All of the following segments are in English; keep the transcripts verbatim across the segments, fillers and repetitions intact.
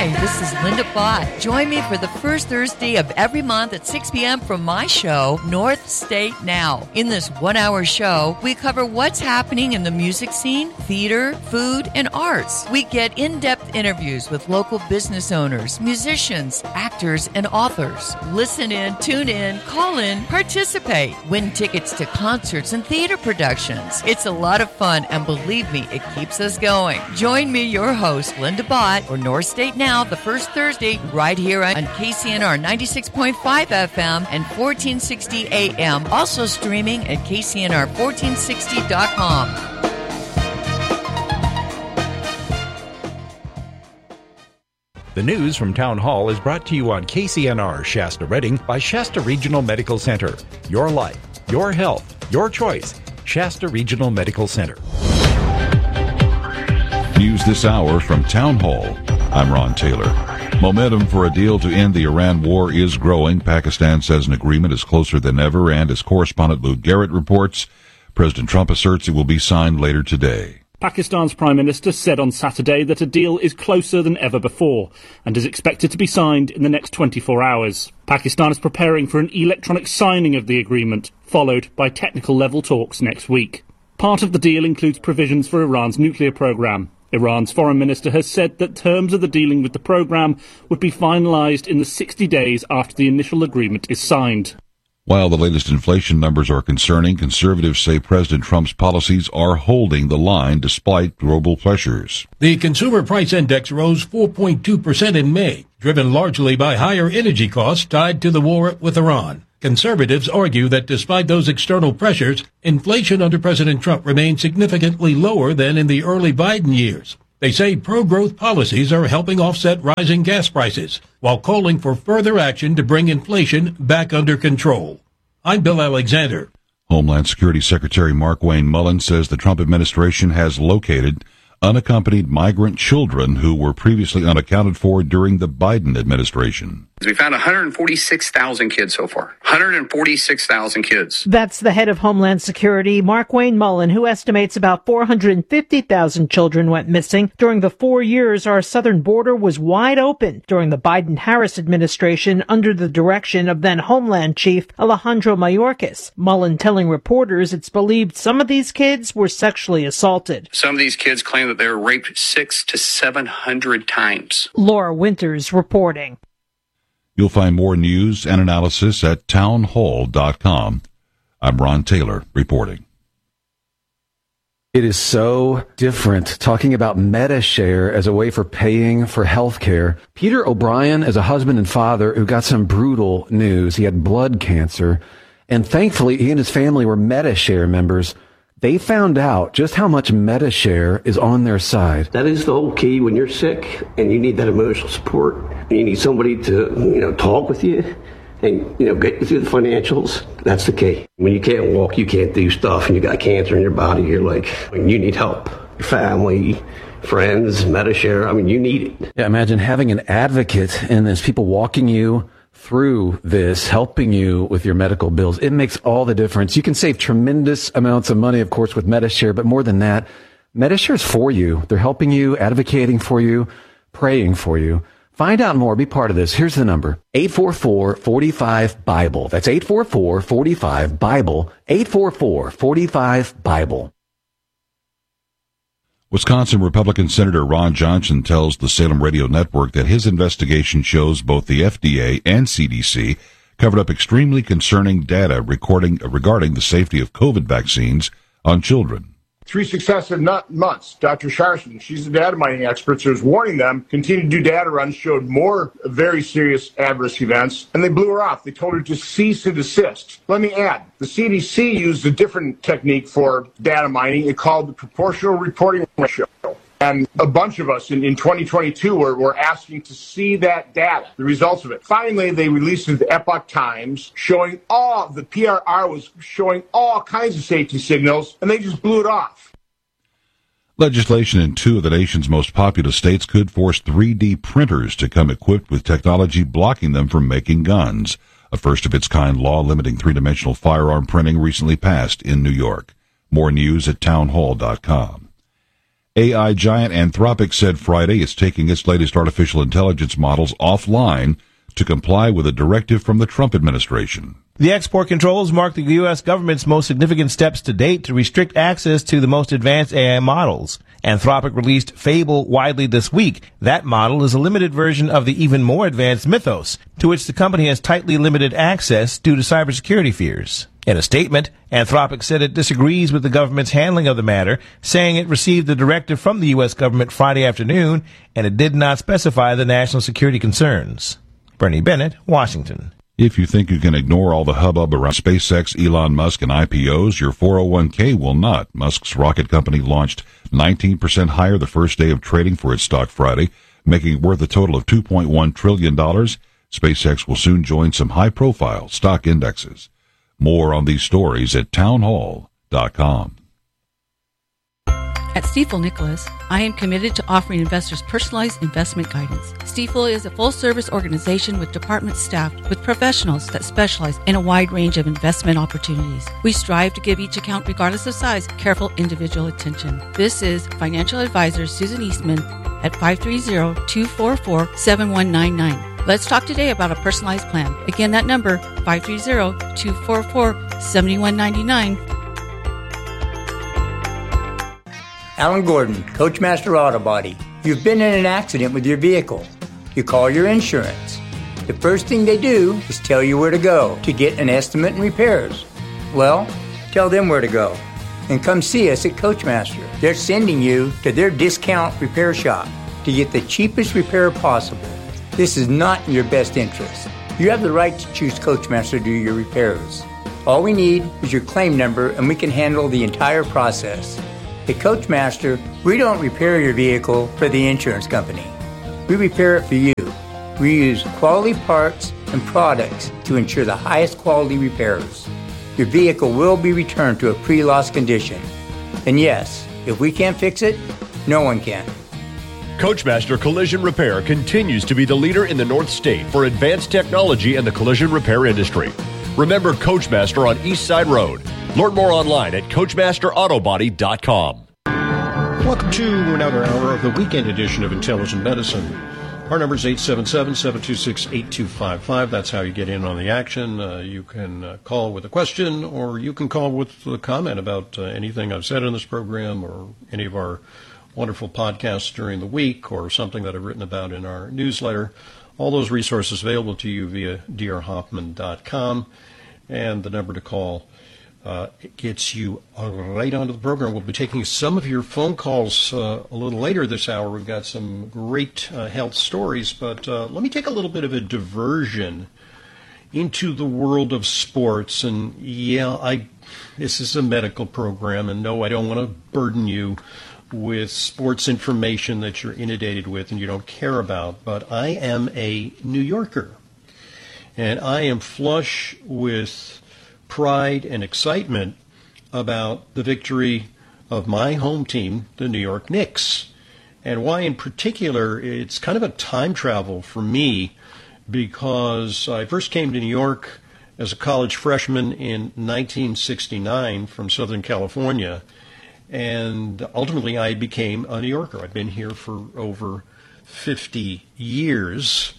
Hi, this is Linda Bott. Join me for the first Thursday of every month at six p.m. from my show, North State Now. In this one-hour show, we cover what's happening in the music scene, theater, food, and arts. We get in-depth interviews with local business owners, musicians, actors, and authors. Listen in, tune in, call in, participate. Win tickets to concerts and theater productions. It's a lot of fun, and believe me, it keeps us going. Join me, your host, Linda Bott, for North State Now, the first Thursday, right here on K C N R ninety-six point five F M and fourteen sixty A M. Also streaming at K C N R fourteen sixty dot com. The news from Town Hall is brought to you on K C N R Shasta Redding by Shasta Regional Medical Center. Your life, your health, your choice. Shasta Regional Medical Center. News this hour from Town Hall. I'm Ron Taylor. Momentum for a deal to end the Iran war is growing. Pakistan says an agreement is closer than ever, and as correspondent Lou Garrett reports, President Trump asserts it will be signed later today. Pakistan's Prime Minister said on Saturday that a deal is closer than ever before and is expected to be signed in the next twenty-four hours. Pakistan is preparing for an electronic signing of the agreement, followed by technical-level talks next week. Part of the deal includes provisions for Iran's nuclear program. Iran's foreign minister has said that terms of the dealing with the program would be finalized in the sixty days after the initial agreement is signed. While the latest inflation numbers are concerning, conservatives say President Trump's policies are holding the line despite global pressures. The Consumer Price Index rose four point two percent in May, driven largely by higher energy costs tied to the war with Iran. Conservatives argue that despite those external pressures, inflation under President Trump remains significantly lower than in the early Biden years. They say pro-growth policies are helping offset rising gas prices, while calling for further action to bring inflation back under control. I'm Bill Alexander. Homeland Security Secretary Markwayne Mullin says the Trump administration has located unaccompanied migrant children who were previously unaccounted for during the Biden administration. We found one hundred forty-six thousand kids so far. one hundred forty-six thousand kids. That's the head of Homeland Security, Markwayne Mullin, who estimates about four hundred fifty thousand children went missing during the four years our southern border was wide open during the Biden-Harris administration under the direction of then Homeland Chief Alejandro Mayorkas. Mullin telling reporters it's believed some of these kids were sexually assaulted. Some of these kids claim that they were raped six to seven hundred times. Laura Winters reporting. You'll find more news and analysis at townhall dot com. I'm Ron Taylor reporting. It is so different talking about MediShare as a way for paying for health care. Peter O'Brien is a husband and father who got some brutal news. He had blood cancer, and thankfully he and his family were MediShare members. They found out just how much MediShare is on their side. That is the whole key when you're sick and you need that emotional support. You need somebody to, you know, talk with you and, you know, get you through the financials. That's the key. When you can't walk, you can't do stuff, and you got cancer in your body, you're like, you need help. Your family, friends, MediShare, I mean, you need it. Yeah, imagine having an advocate and there's people walking you through this, helping you with your medical bills. It makes all the difference. You can save tremendous amounts of money, of course, with MediShare, but more than that, MediShare is for you. They're helping you, advocating for you, praying for you. Find out more. Be part of this. Here's the number. eight four four, four five, BIBLE. That's eight four four, four five, BIBLE. eight four four, four five, BIBLE. Wisconsin Republican Senator Ron Johnson tells the Salem Radio Network that his investigation shows both the F D A and C D C covered up extremely concerning data recording, regarding the safety of COVID vaccines on children. Three successive months, Doctor Sharson, she's a data mining expert, so was warning them, continued to do data runs, showed more very serious adverse events, and they blew her off. They told her to cease and desist. Let me add, the C D C used a different technique for data mining. It called the proportional reporting ratio. And a bunch of us in, in twenty twenty-two were, were asking to see that data, the results of it. Finally, they released it to the Epoch Times, showing all, the P R R was showing all kinds of safety signals, and they just blew it off. Legislation in two of the nation's most populous states could force three D printers to come equipped with technology blocking them from making guns. A first-of-its-kind law limiting three-dimensional firearm printing recently passed in New York. More news at townhall dot com. A I giant Anthropic said Friday it's taking its latest artificial intelligence models offline to comply with a directive from the Trump administration. The export controls mark the U S government's most significant steps to date to restrict access to the most advanced A I models. Anthropic released Fable widely this week. That model is a limited version of the even more advanced Mythos, to which the company has tightly limited access due to cybersecurity fears. In a statement, Anthropic said it disagrees with the government's handling of the matter, saying it received the directive from the U S government Friday afternoon, and it did not specify the national security concerns. Bernie Bennett, Washington. If you think you can ignore all the hubbub around SpaceX, Elon Musk, and I P Os, your four oh one k will not. Musk's rocket company launched nineteen percent higher the first day of trading for its stock Friday, making it worth a total of two point one trillion dollars. SpaceX will soon join some high-profile stock indexes. More on these stories at townhall dot com. At Stifel Nicholas, I am committed to offering investors personalized investment guidance. Stifel is a full-service organization with departments staffed with professionals that specialize in a wide range of investment opportunities. We strive to give each account, regardless of size, careful individual attention. This is financial advisor Susan Eastman at five three zero, two four four, seven one nine nine. Let's talk today about a personalized plan. Again, that number, five three zero, two four four, seven one nine nine. Alan Gordon, Coachmaster Auto Body. You've been in an accident with your vehicle. You call your insurance. The first thing they do is tell you where to go to get an estimate and repairs. Well, tell them where to go. And come see us at Coachmaster. They're sending you to their discount repair shop to get the cheapest repair possible. This is not in your best interest. You have the right to choose Coachmaster to do your repairs. All we need is your claim number and we can handle the entire process. At Coachmaster, we don't repair your vehicle for the insurance company. We repair it for you. We use quality parts and products to ensure the highest quality repairs. Your vehicle will be returned to a pre-loss condition. And yes, if we can't fix it, no one can. Coachmaster Collision Repair continues to be the leader in the North State for advanced technology in the collision repair industry. Remember Coachmaster on East Side Road. Learn more online at coachmaster auto body dot com. Welcome to another hour of the weekend edition of Intelligent Medicine. Our number is eight seven seven, seven two six, eight two five five. That's how you get in on the action. Uh, you can uh, call with a question, or you can call with a comment about uh, anything I've said in this program or any of our wonderful podcasts during the week or something that I've written about in our newsletter. All those resources available to you via d r hoffman dot com. And the number to call Uh, it gets you uh, right onto the program. We'll be taking some of your phone calls uh, a little later this hour. We've got some great uh, health stories, but uh, let me take a little bit of a diversion into the world of sports. And yeah, I this is a medical program, and no, I don't want to burden you with sports information that you're inundated with and you don't care about, but I am a New Yorker, and I am flush with pride and excitement about the victory of my home team, the New York Knicks. And why in particular, it's kind of a time travel for me, because I first came to New York as a college freshman in nineteen sixty-nine from Southern California, and ultimately I became a New Yorker. I've been here for over fifty years,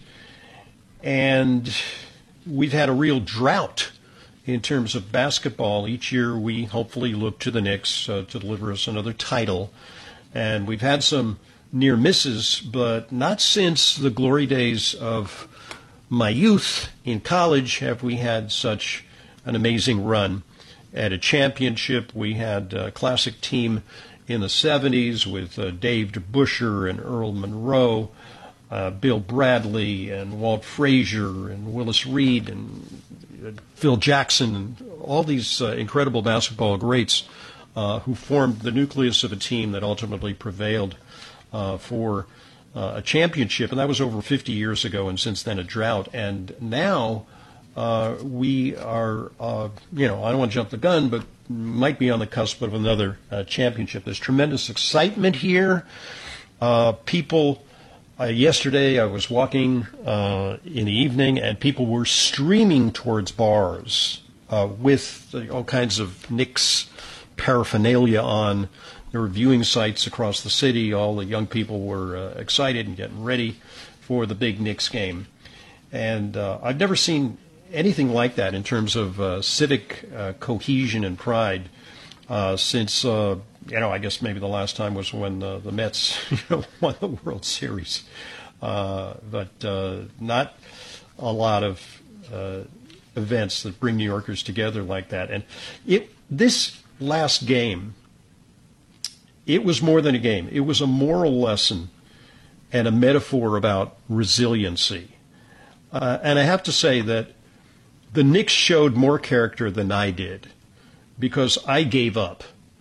and we've had a real drought in terms of basketball. Each year we hopefully look to the Knicks uh, to deliver us another title. And we've had some near misses, but not since the glory days of my youth in college have we had such an amazing run at a championship. We had a classic team in the seventies with uh, Dave DeBusschere and Earl Monroe, uh, Bill Bradley and Walt Frazier and Willis Reed and Phil Jackson, and all these uh, incredible basketball greats uh, who formed the nucleus of a team that ultimately prevailed uh, for uh, a championship. And that was over fifty years ago, and since then a drought. And now uh, we are, uh, you know, I don't want to jump the gun, but might be on the cusp of another uh, championship. There's tremendous excitement here. Uh, people... Uh, yesterday, I was walking uh, in the evening, and people were streaming towards bars uh, with uh, all kinds of Knicks paraphernalia on. there were viewing sites across the city. All the young people were uh, excited and getting ready for the big Knicks game. And uh, I've never seen anything like that in terms of uh, civic uh, cohesion and pride uh, since, uh, you know, I guess maybe the last time was when uh, the Mets you know, won the World Series. Uh, but uh, not a lot of uh, events that bring New Yorkers together like that. And it this last game, it was more than a game. It was a moral lesson and a metaphor about resiliency. Uh, and I have to say that the Knicks showed more character than I did because I gave up.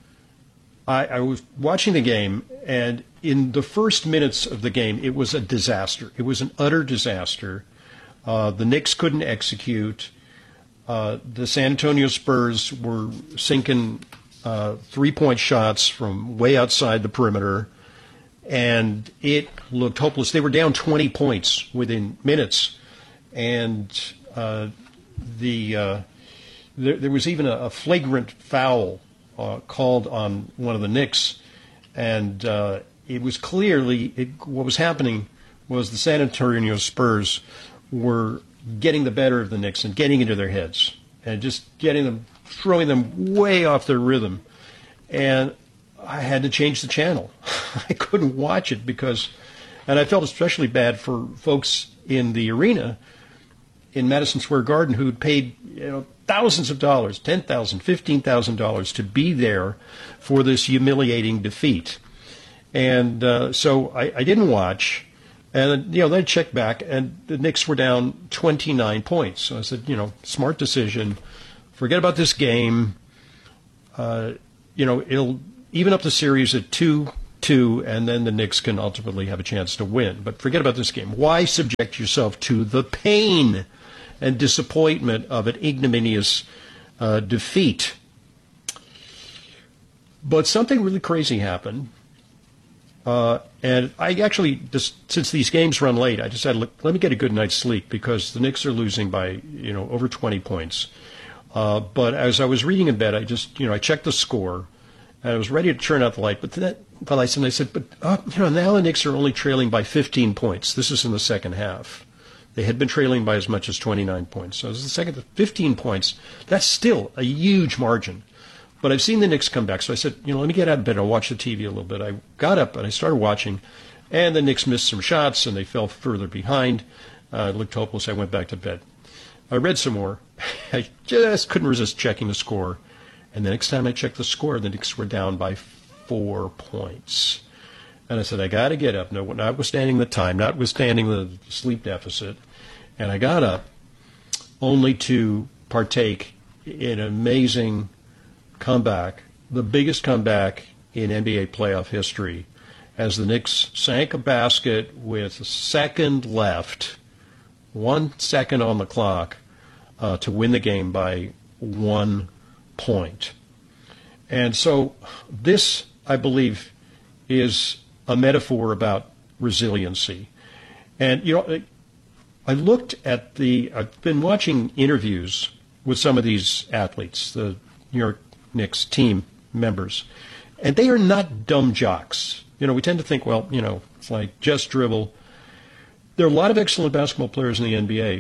I, I was watching the game, and in the first minutes of the game, it was a disaster. It was an utter disaster. Uh, the Knicks couldn't execute. Uh, the San Antonio Spurs were sinking uh, three-point shots from way outside the perimeter, and it looked hopeless. They were down twenty points within minutes, and uh, the uh, there, there was even a, a flagrant foul uh, called on one of the Knicks, and uh, it was clearly it, what was happening was the San Antonio Spurs were getting the better of the Knicks and getting into their heads and just getting them, throwing them way off their rhythm. And I had to change the channel. I couldn't watch it because, and I felt especially bad for folks in the arena in Madison Square Garden who'd paid, you know, thousands of dollars, ten thousand dollars, fifteen thousand dollars to be there for this humiliating defeat. And uh, so I, I didn't watch. And, you know, then I checked back, and the Knicks were down twenty-nine points. So I said, you know, smart decision. Forget about this game. Uh, you know, it'll even up the series at two two, and then the Knicks can ultimately have a chance to win. But forget about this game. Why subject yourself to the pain and disappointment of an ignominious uh, defeat? But something really crazy happened. Uh, and I actually, just, since these games run late, I decided, look, let me get a good night's sleep because the Knicks are losing by, you know, over twenty points. Uh, but as I was reading in bed, I just, you know, I checked the score, and I was ready to turn out the light. But then but I said, but, uh, you know, now the Knicks are only trailing by fifteen points. This is in the second half. They had been trailing by as much as twenty-nine points. So it was the second, fifteen points. That's still a huge margin. But I've seen the Knicks come back, so I said, you know, let me get out of bed and I'll watch the T V a little bit. I got up and I started watching, and the Knicks missed some shots and they fell further behind. Uh, it looked hopeless. I went back to bed. I read some more. I just couldn't resist checking the score. And the next time I checked the score, the Knicks were down by four points. And I said, I got to get up, no, notwithstanding the time, notwithstanding the sleep deficit. And I got up only to partake in an amazing comeback, the biggest comeback in N B A playoff history, as the Knicks sank a basket with a second left, one second on the clock, uh, to win the game by one point. And so this, I believe, is a metaphor about resiliency. And, you know, I looked at the, I've been watching interviews with some of these athletes, the New York Knicks team members, and they are not dumb jocks. You know, we tend to think, well, you know, it's like just dribble. There are a lot of excellent basketball players in the N B A,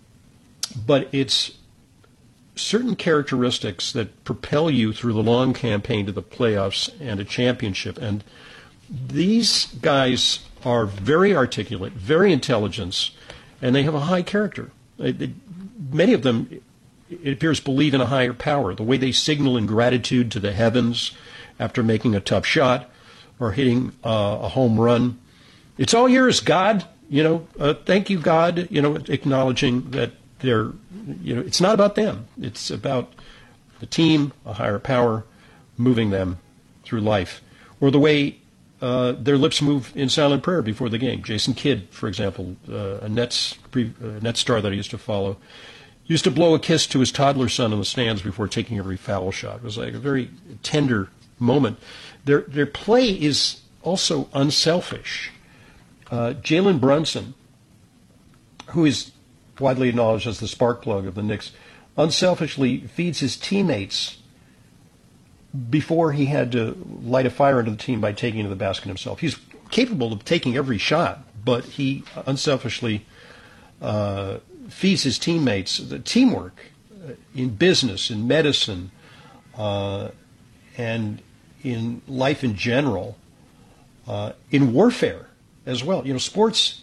but it's certain characteristics that propel you through the long campaign to the playoffs and a championship. And these guys are very articulate, very intelligent, and they have a high character. They, they, many of them, it appears, believe in a higher power. The way they signal in gratitude to the heavens after making a tough shot or hitting uh, a home run. It's all yours, God. You know, uh, thank you, God. You know, acknowledging that they're, you know, it's not about them. It's about the team, a higher power, moving them through life. Or the way uh, their lips move in silent prayer before the game. Jason Kidd, for example, uh, a Nets, pre, uh, Nets star that I used to follow, used to blow a kiss to his toddler son in the stands before taking every foul shot. It was like a very tender moment. Their their play is also unselfish. Uh, Jalen Brunson, who is widely acknowledged as the spark plug of the Knicks, unselfishly feeds his teammates before he had to light a fire under the team by taking it to the basket himself. He's capable of taking every shot, but he unselfishly uh, feeds his teammates. The teamwork in business, in medicine, uh, and in life in general, uh, in warfare as well. You know, sports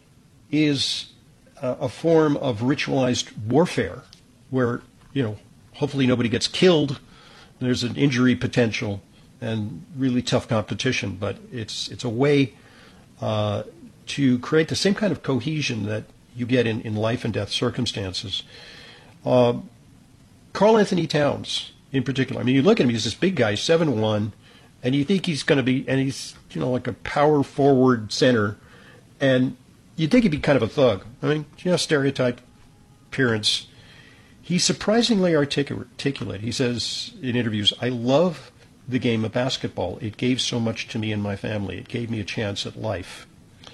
is a, a form of ritualized warfare where, you know, hopefully nobody gets killed. There's an injury potential and really tough competition, but it's it's a way uh, to create the same kind of cohesion that you get in, in life and death circumstances. Uh, Karl Anthony Towns, in particular, I mean, you look at him, he's this big guy, seven one, and you think he's going to be, and he's, you know, like a power forward center, and you'd think he'd be kind of a thug. I mean, you know, stereotype appearance. He's surprisingly articulate. He says in interviews, I love the game of basketball. It gave so much to me and my family. It gave me a chance at life.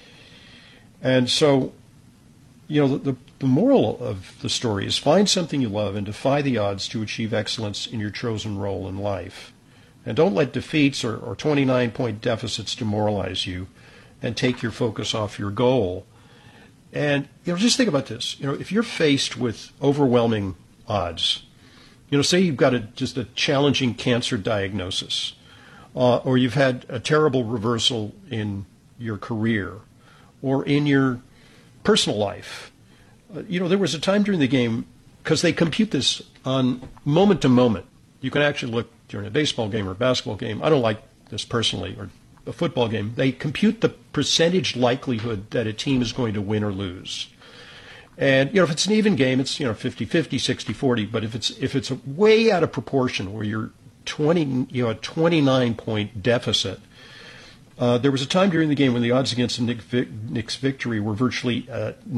And so, you know, the, the moral of the story is find something you love and defy the odds to achieve excellence in your chosen role in life. And don't let defeats or, or twenty-nine point deficits demoralize you and take your focus off your goal. And, you know, just think about this. You know, if you're faced with overwhelming odds, you know, say you've got a, just a challenging cancer diagnosis, uh, or you've had a terrible reversal in your career or in your personal life. Uh, you know, there was a time during the game, because they compute this on moment to moment. You can actually look during a baseball game or a basketball game. I don't like this personally, or a football game. They compute the percentage likelihood that a team is going to win or lose. And, you know, if it's an even game, it's, you know, fifty-fifty, sixty-forty. But if it's if it's a way out of proportion where you're twenty, you know, a twenty-nine point deficit, uh, there was a time during the game when the odds against the Knicks victory were virtually uh,